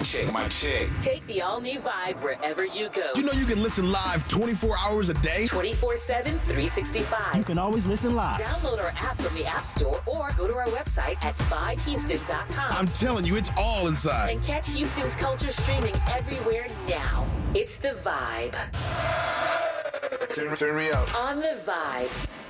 chick. Take the all-new Vibe wherever you go. You know you can listen live 24 hours a day? 24/7, 365. You can always listen live. Download our app from the App Store or go to our website at vibehouston.com. I'm telling you, it's all inside. And catch Houston's culture streaming everywhere now. It's The Vibe. Turn me up. On The Vibe.